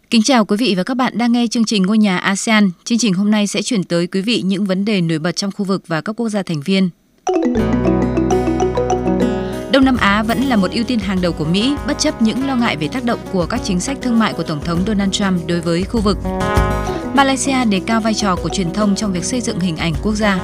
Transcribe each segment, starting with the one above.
Kính chào quý vị và các bạn đang nghe chương trình Ngôi nhà ASEAN. Chương trình hôm nay sẽ chuyển tới quý vị những vấn đề nổi bật trong khu vực và các quốc gia thành viên. Đông Nam Á vẫn là một ưu tiên hàng đầu của Mỹ, bất chấp những lo ngại về tác động của các chính sách thương mại của Tổng thống Donald Trump đối với khu vực. Malaysia đề cao vai trò của truyền thông trong việc xây dựng hình ảnh quốc gia.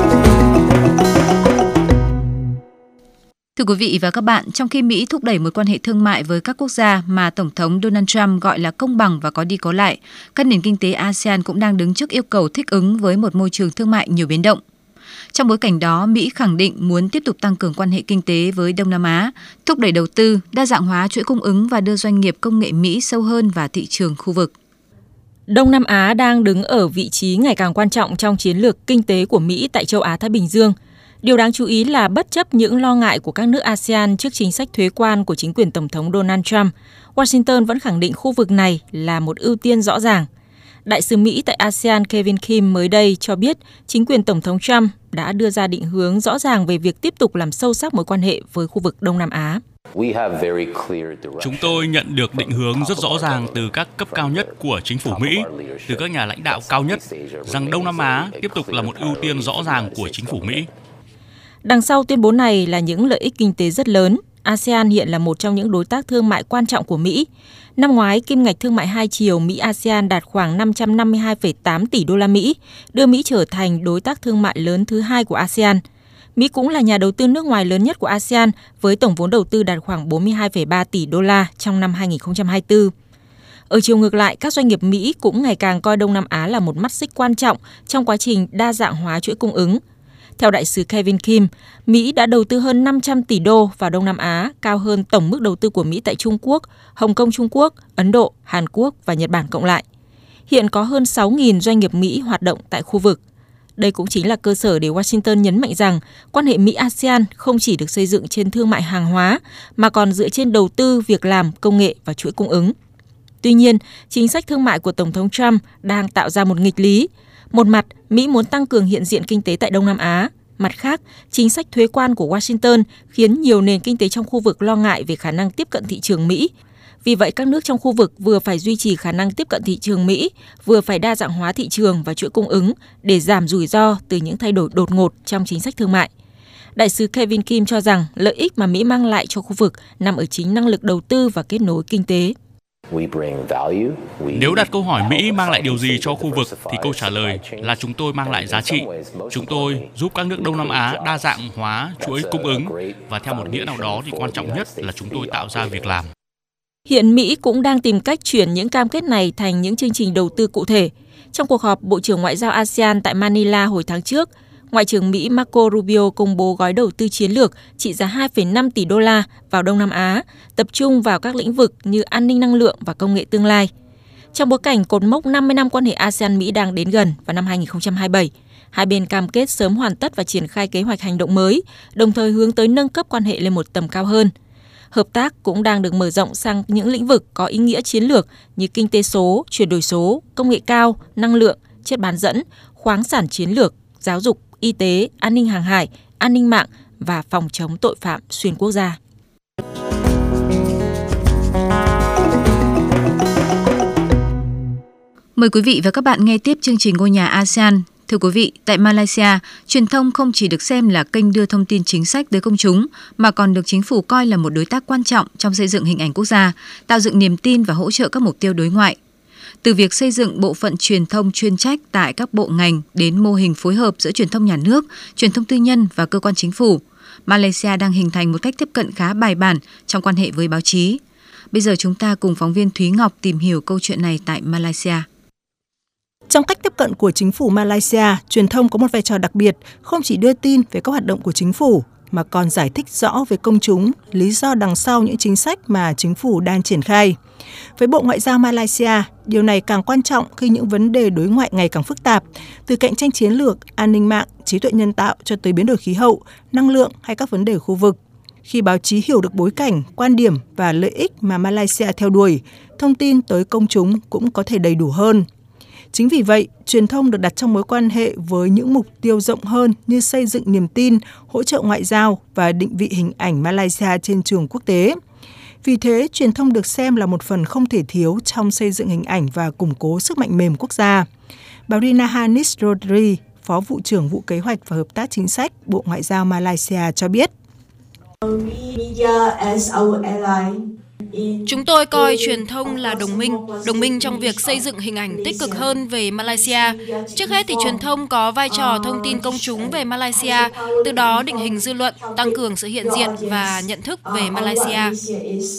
Thưa quý vị và các bạn, trong khi Mỹ thúc đẩy một quan hệ thương mại với các quốc gia mà Tổng thống Donald Trump gọi là công bằng và có đi có lại, các nền kinh tế ASEAN cũng đang đứng trước yêu cầu thích ứng với một môi trường thương mại nhiều biến động. Trong bối cảnh đó, Mỹ khẳng định muốn tiếp tục tăng cường quan hệ kinh tế với Đông Nam Á, thúc đẩy đầu tư, đa dạng hóa chuỗi cung ứng và đưa doanh nghiệp công nghệ Mỹ sâu hơn vào thị trường khu vực. Đông Nam Á đang đứng ở vị trí ngày càng quan trọng trong chiến lược kinh tế của Mỹ tại châu Á-Thái Bình Dương. Điều đáng chú ý là bất chấp những lo ngại của các nước ASEAN trước chính sách thuế quan của chính quyền Tổng thống Donald Trump, Washington vẫn khẳng định khu vực này là một ưu tiên rõ ràng. Đại sứ Mỹ tại ASEAN Kevin Kim mới đây cho biết chính quyền Tổng thống Trump đã đưa ra định hướng rõ ràng về việc tiếp tục làm sâu sắc mối quan hệ với khu vực Đông Nam Á. Chúng tôi nhận được định hướng rất rõ ràng từ các cấp cao nhất của chính phủ Mỹ, từ các nhà lãnh đạo cao nhất, rằng Đông Nam Á tiếp tục là một ưu tiên rõ ràng của chính phủ Mỹ. Đằng sau tuyên bố này là những lợi ích kinh tế rất lớn. ASEAN hiện là một trong những đối tác thương mại quan trọng của Mỹ. Năm ngoái, kim ngạch thương mại hai chiều Mỹ-ASEAN đạt khoảng 552,8 tỷ đô la Mỹ, đưa Mỹ trở thành đối tác thương mại lớn thứ hai của ASEAN. Mỹ cũng là nhà đầu tư nước ngoài lớn nhất của ASEAN với tổng vốn đầu tư đạt khoảng 42,3 tỷ đô la trong năm 2024. Ở chiều ngược lại, các doanh nghiệp Mỹ cũng ngày càng coi Đông Nam Á là một mắt xích quan trọng trong quá trình đa dạng hóa chuỗi cung ứng. Theo đại sứ Kevin Kim, Mỹ đã đầu tư hơn 500 tỷ đô vào Đông Nam Á, cao hơn tổng mức đầu tư của Mỹ tại Trung Quốc, Hồng Kông Trung Quốc, Ấn Độ, Hàn Quốc và Nhật Bản cộng lại. Hiện có hơn 6.000 doanh nghiệp Mỹ hoạt động tại khu vực. Đây cũng chính là cơ sở để Washington nhấn mạnh rằng quan hệ Mỹ-ASEAN không chỉ được xây dựng trên thương mại hàng hóa, mà còn dựa trên đầu tư, việc làm, công nghệ và chuỗi cung ứng. Tuy nhiên, chính sách thương mại của Tổng thống Trump đang tạo ra một nghịch lý. Một mặt, Mỹ muốn tăng cường hiện diện kinh tế tại Đông Nam Á. Mặt khác, chính sách thuế quan của Washington khiến nhiều nền kinh tế trong khu vực lo ngại về khả năng tiếp cận thị trường Mỹ. Vì vậy, các nước trong khu vực vừa phải duy trì khả năng tiếp cận thị trường Mỹ, vừa phải đa dạng hóa thị trường và chuỗi cung ứng để giảm rủi ro từ những thay đổi đột ngột trong chính sách thương mại. Đại sứ Kevin Kim cho rằng lợi ích mà Mỹ mang lại cho khu vực nằm ở chính năng lực đầu tư và kết nối kinh tế. Nếu đặt câu hỏi Mỹ mang lại điều gì cho khu vực thì câu trả lời là chúng tôi mang lại giá trị. Chúng tôi giúp các nước Đông Nam Á đa dạng hóa chuỗi cung ứng và theo một nghĩa nào đó thì quan trọng nhất là chúng tôi tạo ra việc làm. Hiện Mỹ cũng đang tìm cách chuyển những cam kết này thành những chương trình đầu tư cụ thể. Trong cuộc họp Bộ trưởng Ngoại giao ASEAN tại Manila hồi tháng trước, Ngoại trưởng Mỹ Marco Rubio công bố gói đầu tư chiến lược trị giá 2,5 tỷ đô la vào Đông Nam Á, tập trung vào các lĩnh vực như an ninh năng lượng và công nghệ tương lai. Trong bối cảnh cột mốc 50 năm quan hệ ASEAN-Mỹ đang đến gần vào năm 2027, hai bên cam kết sớm hoàn tất và triển khai kế hoạch hành động mới, đồng thời hướng tới nâng cấp quan hệ lên một tầm cao hơn. Hợp tác cũng đang được mở rộng sang những lĩnh vực có ý nghĩa chiến lược như kinh tế số, chuyển đổi số, công nghệ cao, năng lượng, chất bán dẫn, khoáng sản chiến lược, giáo dục, y tế, an ninh hàng hải, an ninh mạng và phòng chống tội phạm xuyên quốc gia. Mời quý vị và các bạn nghe tiếp chương trình Ngôi nhà ASEAN. Thưa quý vị, tại Malaysia, truyền thông không chỉ được xem là kênh đưa thông tin chính sách tới công chúng, mà còn được chính phủ coi là một đối tác quan trọng trong xây dựng hình ảnh quốc gia, tạo dựng niềm tin và hỗ trợ các mục tiêu đối ngoại. Từ việc xây dựng bộ phận truyền thông chuyên trách tại các bộ ngành đến mô hình phối hợp giữa truyền thông nhà nước, truyền thông tư nhân và cơ quan chính phủ, Malaysia đang hình thành một cách tiếp cận khá bài bản trong quan hệ với báo chí. Bây giờ chúng ta cùng phóng viên Thúy Ngọc tìm hiểu câu chuyện này tại Malaysia. Trong cách tiếp cận của chính phủ Malaysia, truyền thông có một vai trò đặc biệt, không chỉ đưa tin về các hoạt động của chính phủ, mà còn giải thích rõ với công chúng lý do đằng sau những chính sách mà chính phủ đang triển khai. Với Bộ Ngoại giao Malaysia, điều này càng quan trọng khi những vấn đề đối ngoại ngày càng phức tạp, từ cạnh tranh chiến lược, an ninh mạng, trí tuệ nhân tạo cho tới biến đổi khí hậu, năng lượng hay các vấn đề khu vực. Khi báo chí hiểu được bối cảnh, quan điểm và lợi ích mà Malaysia theo đuổi, thông tin tới công chúng cũng có thể đầy đủ hơn. Chính vì vậy, truyền thông được đặt trong mối quan hệ với những mục tiêu rộng hơn như xây dựng niềm tin, hỗ trợ ngoại giao và định vị hình ảnh Malaysia trên trường quốc tế. Vì thế, truyền thông được xem là một phần không thể thiếu trong xây dựng hình ảnh và củng cố sức mạnh mềm quốc gia. Bà Rina Hanis Rodri, Phó Vụ trưởng Vụ Kế hoạch và Hợp tác Chính sách, Bộ Ngoại giao Malaysia cho biết. Chúng tôi coi truyền thông là đồng minh trong việc xây dựng hình ảnh tích cực hơn về Malaysia. Trước hết thì truyền thông có vai trò thông tin công chúng về Malaysia, từ đó định hình dư luận, tăng cường sự hiện diện và nhận thức về Malaysia.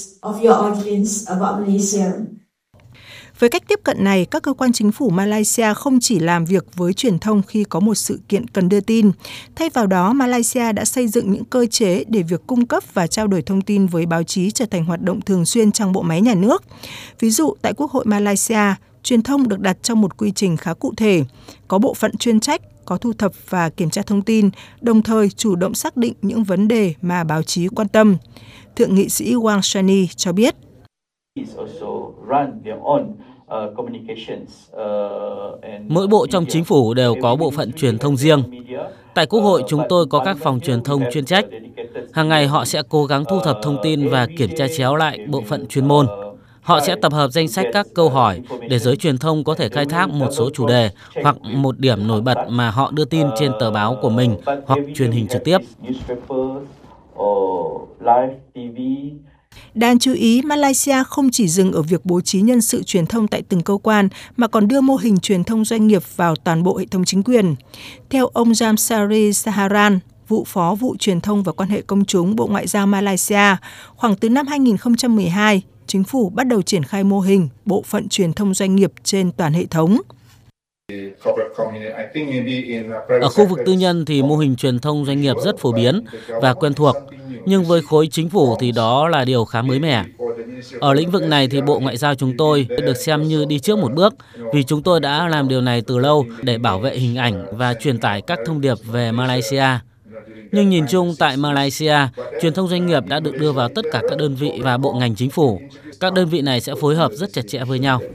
Với cách tiếp cận này, các cơ quan chính phủ Malaysia không chỉ làm việc với truyền thông khi có một sự kiện cần đưa tin. Thay vào đó, Malaysia đã xây dựng những cơ chế để việc cung cấp và trao đổi thông tin với báo chí trở thành hoạt động thường xuyên trong bộ máy nhà nước. Ví dụ, tại Quốc hội Malaysia, truyền thông được đặt trong một quy trình khá cụ thể, có bộ phận chuyên trách, có thu thập và kiểm tra thông tin, đồng thời chủ động xác định những vấn đề mà báo chí quan tâm. Thượng nghị sĩ Wang Shani cho biết. Mỗi bộ trong chính phủ đều có bộ phận truyền thông riêng. Tại Quốc hội, chúng tôi có các phòng truyền thông chuyên trách. Hàng ngày họ sẽ cố gắng thu thập thông tin và kiểm tra chéo lại bộ phận chuyên môn. Họ sẽ tập hợp danh sách các câu hỏi để giới truyền thông có thể khai thác một số chủ đề hoặc một điểm nổi bật mà họ đưa tin trên tờ báo của mình hoặc truyền hình trực tiếp. Đáng chú ý, Malaysia không chỉ dừng ở việc bố trí nhân sự truyền thông tại từng cơ quan mà còn đưa mô hình truyền thông doanh nghiệp vào toàn bộ hệ thống chính quyền. Theo ông Jamsari Saharan, Vụ Phó Vụ Truyền thông và Quan hệ Công chúng Bộ Ngoại giao Malaysia, khoảng từ năm 2012, chính phủ bắt đầu triển khai mô hình bộ phận truyền thông doanh nghiệp trên toàn hệ thống. Ở khu vực tư nhân thì mô hình truyền thông doanh nghiệp rất phổ biến và quen thuộc, nhưng với khối chính phủ thì đó là điều khá mới mẻ. Ở lĩnh vực này thì Bộ Ngoại giao chúng tôi được xem như đi trước một bước vì chúng tôi đã làm điều này từ lâu để bảo vệ hình ảnh và truyền tải các thông điệp về Malaysia. Nhưng nhìn chung tại Malaysia, truyền thông doanh nghiệp đã được đưa vào tất cả các đơn vị và bộ ngành chính phủ. Các đơn vị này sẽ phối hợp rất chặt chẽ với nhau.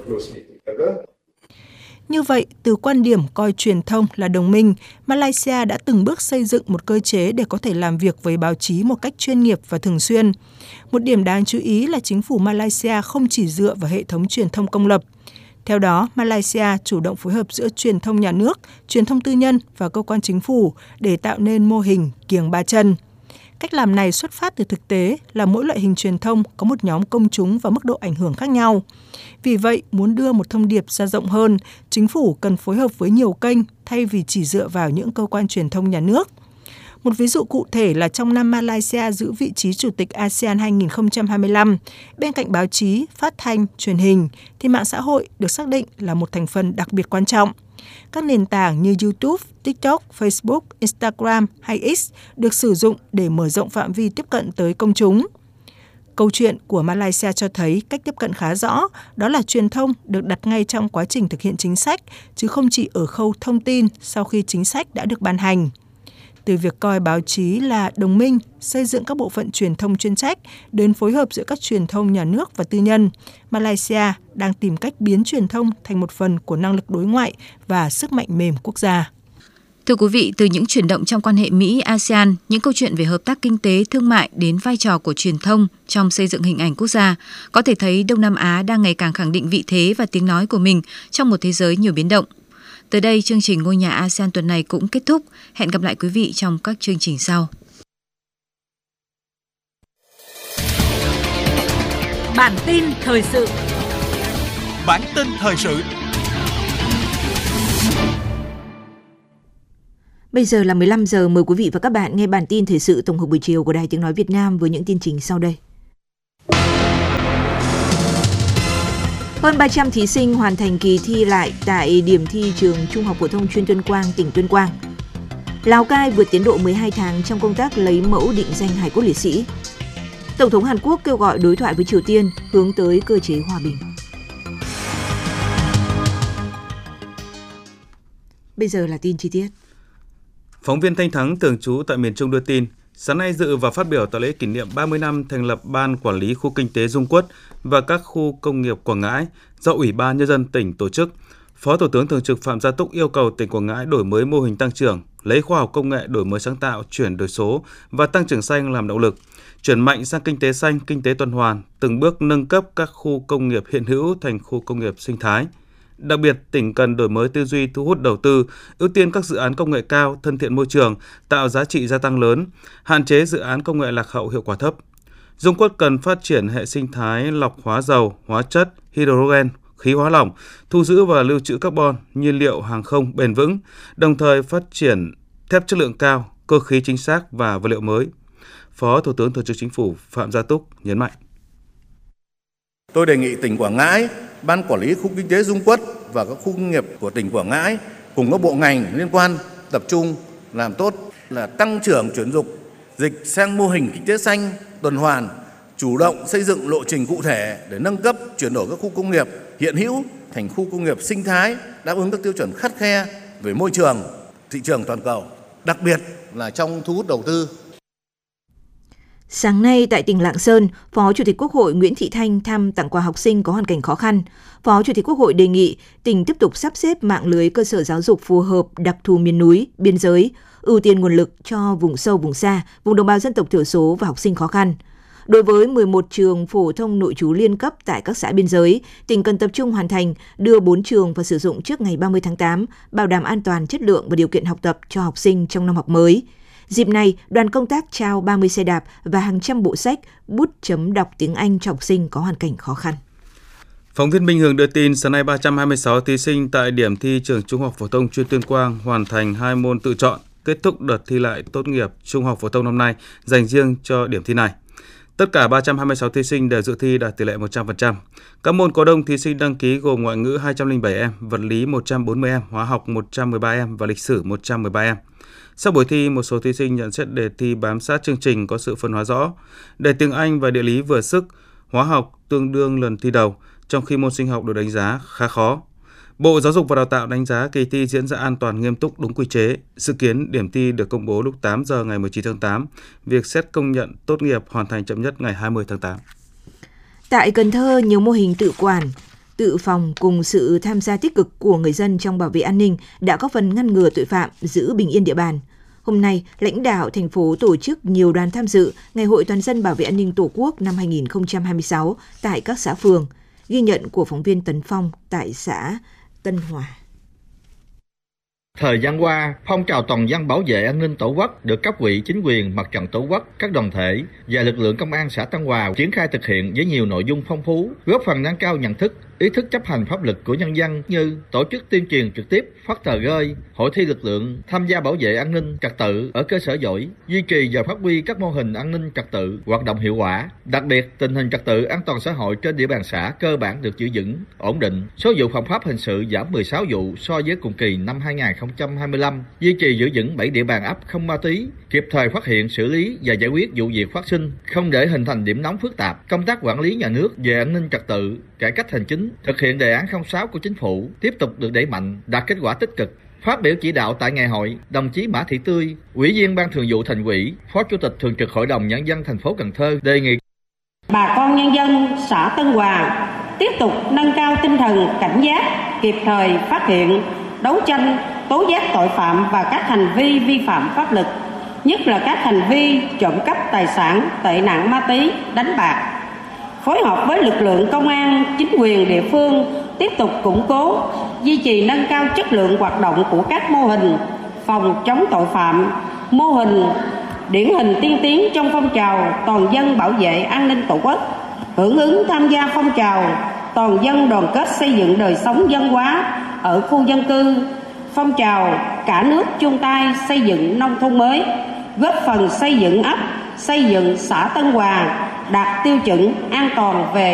Như vậy, từ quan điểm coi truyền thông là đồng minh, Malaysia đã từng bước xây dựng một cơ chế để có thể làm việc với báo chí một cách chuyên nghiệp và thường xuyên. Một điểm đáng chú ý là chính phủ Malaysia không chỉ dựa vào hệ thống truyền thông công lập. Theo đó, Malaysia chủ động phối hợp giữa truyền thông nhà nước, truyền thông tư nhân và cơ quan chính phủ để tạo nên mô hình kiềng ba chân. Cách làm này xuất phát từ thực tế là mỗi loại hình truyền thông có một nhóm công chúng và mức độ ảnh hưởng khác nhau. Vì vậy, muốn đưa một thông điệp ra rộng hơn, chính phủ cần phối hợp với nhiều kênh thay vì chỉ dựa vào những cơ quan truyền thông nhà nước. Một ví dụ cụ thể là trong năm Malaysia giữ vị trí Chủ tịch ASEAN 2025, bên cạnh báo chí, phát thanh, truyền hình, thì mạng xã hội được xác định là một thành phần đặc biệt quan trọng. Các nền tảng như YouTube, TikTok, Facebook, Instagram hay X được sử dụng để mở rộng phạm vi tiếp cận tới công chúng. Câu chuyện của Malaysia cho thấy cách tiếp cận khá rõ, đó là truyền thông được đặt ngay trong quá trình thực hiện chính sách, chứ không chỉ ở khâu thông tin sau khi chính sách đã được ban hành. Từ việc coi báo chí là đồng minh, xây dựng các bộ phận truyền thông chuyên trách, đến phối hợp giữa các truyền thông nhà nước và tư nhân, Malaysia đang tìm cách biến truyền thông thành một phần của năng lực đối ngoại và sức mạnh mềm quốc gia. Thưa quý vị, từ những chuyển động trong quan hệ Mỹ-ASEAN, những câu chuyện về hợp tác kinh tế, thương mại đến vai trò của truyền thông trong xây dựng hình ảnh quốc gia, có thể thấy Đông Nam Á đang ngày càng khẳng định vị thế và tiếng nói của mình trong một thế giới nhiều biến động. Tới đây, chương trình Ngôi nhà ASEAN tuần này cũng kết thúc. Hẹn gặp lại quý vị trong các chương trình sau. Bản tin thời sự. Bản tin thời sự. Bây giờ là 15 giờ, mời quý vị và các bạn nghe bản tin thời sự tổng hợp buổi chiều của Đài Tiếng nói Việt Nam với những tin chính sau đây. Hơn 300 thí sinh hoàn thành kỳ thi lại tại điểm thi trường Trung học phổ thông chuyên Tuyên Quang, tỉnh Tuyên Quang. Lào Cai vượt tiến độ 12 tháng trong công tác lấy mẫu định danh hài cốt liệt sĩ. Tổng thống Hàn Quốc kêu gọi đối thoại với Triều Tiên hướng tới cơ chế hòa bình. Bây giờ là tin chi tiết. Phóng viên Thanh Thắng thường trú tại miền Trung đưa tin, sáng nay dự và phát biểu tại lễ kỷ niệm 30 năm thành lập Ban Quản lý Khu Kinh tế Dung Quất và các khu công nghiệp Quảng Ngãi do Ủy ban Nhân dân tỉnh tổ chức, Phó Thủ tướng Thường trực Phạm Gia Túc yêu cầu tỉnh Quảng Ngãi đổi mới mô hình tăng trưởng, lấy khoa học công nghệ đổi mới sáng tạo, chuyển đổi số và tăng trưởng xanh làm động lực, chuyển mạnh sang kinh tế xanh, kinh tế tuần hoàn, từng bước nâng cấp các khu công nghiệp hiện hữu thành khu công nghiệp sinh thái. Đặc biệt, tỉnh cần đổi mới tư duy thu hút đầu tư, ưu tiên các dự án công nghệ cao, thân thiện môi trường, tạo giá trị gia tăng lớn, hạn chế dự án công nghệ lạc hậu hiệu quả thấp. Dung Quất cần phát triển hệ sinh thái lọc hóa dầu, hóa chất, hydrogen, khí hóa lỏng, thu giữ và lưu trữ carbon, nhiên liệu hàng không bền vững, đồng thời phát triển thép chất lượng cao, cơ khí chính xác và vật liệu mới. Phó Thủ tướng Thường trực Chính phủ Phạm Gia Túc nhấn mạnh. Tôi đề nghị tỉnh Quảng Ngãi, Ban Quản lý Khu Kinh tế Dung Quất và các khu công nghiệp của tỉnh Quảng Ngãi cùng các bộ ngành liên quan tập trung làm tốt là tăng trưởng chuyển dịch sang mô hình kinh tế xanh, tuần hoàn, chủ động xây dựng lộ trình cụ thể để nâng cấp chuyển đổi các khu công nghiệp hiện hữu thành khu công nghiệp sinh thái đáp ứng các tiêu chuẩn khắt khe về môi trường, thị trường toàn cầu, đặc biệt là trong thu hút đầu tư. Sáng nay tại tỉnh Lạng Sơn, Phó Chủ tịch Quốc hội Nguyễn Thị Thanh thăm tặng quà học sinh có hoàn cảnh khó khăn. Phó Chủ tịch Quốc hội đề nghị tỉnh tiếp tục sắp xếp mạng lưới cơ sở giáo dục phù hợp đặc thù miền núi, biên giới, ưu tiên nguồn lực cho vùng sâu, vùng xa, vùng đồng bào dân tộc thiểu số và học sinh khó khăn. Đối với 11 trường phổ thông nội trú liên cấp tại các xã biên giới, tỉnh cần tập trung hoàn thành đưa 4 trường vào sử dụng trước ngày 30 tháng 8, bảo đảm an toàn, chất lượng và điều kiện học tập cho học sinh trong năm học mới. Dịp này, đoàn công tác trao 30 xe đạp và hàng trăm bộ sách, bút chấm đọc tiếng Anh cho học sinh có hoàn cảnh khó khăn. Phóng viên Minh Hường đưa tin, sáng nay 326 thí sinh tại điểm thi trường Trung học phổ thông chuyên Tuyên Quang hoàn thành 2 môn tự chọn, kết thúc đợt thi lại tốt nghiệp Trung học phổ thông năm nay dành riêng cho điểm thi này. Tất cả 326 thí sinh đều dự thi đạt tỷ lệ 100%. Các môn có đông thí sinh đăng ký gồm ngoại ngữ 207 em, vật lý 140 em, hóa học 113 em và lịch sử 113 em. Sau buổi thi, một số thí sinh nhận xét đề thi bám sát chương trình có sự phân hóa rõ. Đề tiếng Anh và địa lý vừa sức, hóa học tương đương lần thi đầu, trong khi môn sinh học được đánh giá khá khó. Bộ Giáo dục và Đào tạo đánh giá kỳ thi diễn ra an toàn, nghiêm túc, đúng quy chế. Dự kiến điểm thi được công bố lúc 8 giờ ngày 19 tháng 8. Việc xét công nhận tốt nghiệp hoàn thành chậm nhất ngày 20 tháng 8. Tại Cần Thơ, nhiều mô hình tự quản, tự phòng cùng sự tham gia tích cực của người dân trong bảo vệ an ninh đã góp phần ngăn ngừa tội phạm, giữ bình yên địa bàn. Hôm nay, lãnh đạo thành phố tổ chức nhiều đoàn tham dự Ngày hội Toàn dân bảo vệ an ninh Tổ quốc năm 2026 tại các xã phường. Ghi nhận của phóng viên Tấn Phong tại xã Tân Hòa. Thời gian qua, phong trào toàn dân bảo vệ an ninh Tổ quốc được cấp ủy, chính quyền, mặt trận Tổ quốc, các đoàn thể và lực lượng công an xã Tân Hòa triển khai thực hiện với nhiều nội dung phong phú, góp phần nâng cao nhận thức, ý thức chấp hành pháp luật của nhân dân như tổ chức tuyên truyền trực tiếp, phát tờ rơi, hội thi lực lượng tham gia bảo vệ an ninh trật tự ở cơ sở giỏi, duy trì và phát huy các mô hình an ninh trật tự hoạt động hiệu quả. Đặc biệt, tình hình trật tự an toàn xã hội trên địa bàn xã cơ bản được giữ vững, ổn định. Số vụ phạm pháp hình sự giảm 16 vụ so với cùng kỳ năm 2025, duy trì giữ vững 7 địa bàn ấp không ma túy, kịp thời phát hiện, xử lý và giải quyết vụ việc phát sinh, không để hình thành điểm nóng phức tạp. Công tác quản lý nhà nước về an ninh trật tự, cải cách hành chính, thực hiện đề án 06 của chính phủ tiếp tục được đẩy mạnh, đạt kết quả tích cực. Phát biểu chỉ đạo tại ngày hội, đồng chí Mã Thị Tươi, Ủy viên Ban Thường vụ Thành ủy, Phó Chủ tịch Thường trực Hội đồng Nhân dân thành phố Cần Thơ đề nghị bà con nhân dân xã Tân Hòa tiếp tục nâng cao tinh thần cảnh giác, kịp thời phát hiện, đấu tranh, tố giác tội phạm và các hành vi vi phạm pháp luật, nhất là các hành vi trộm cắp tài sản, tệ nạn ma túy, đánh bạc. Phối hợp với lực lượng công an, chính quyền địa phương tiếp tục củng cố, duy trì nâng cao chất lượng hoạt động của các mô hình phòng chống tội phạm, mô hình điển hình tiên tiến trong phong trào toàn dân bảo vệ an ninh Tổ quốc, hưởng ứng tham gia phong trào toàn dân đoàn kết xây dựng đời sống văn hóa ở khu dân cư, phong trào cả nước chung tay xây dựng nông thôn mới, góp phần xây dựng ấp, xây dựng xã Tân Hòa đạt tiêu chuẩn an toàn về